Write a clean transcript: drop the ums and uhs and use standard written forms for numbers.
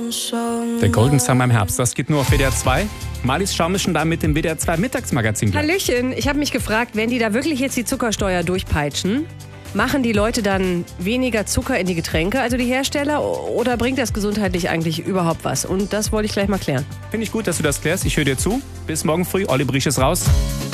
Der Golden Summer im Herbst, das geht nur auf WDR 2. Marlies Schaum ist schon da mit dem WDR 2 Mittagsmagazin. Hallöchen, ich habe mich gefragt, wenn die da wirklich jetzt die Zuckersteuer durchpeitschen, machen die Leute dann weniger Zucker in die Getränke, also die Hersteller, oder bringt das gesundheitlich eigentlich überhaupt was? Und das wollte ich gleich mal klären. Finde ich gut, dass du das klärst. Ich höre dir zu. Bis morgen früh. Olli Briesch ist raus.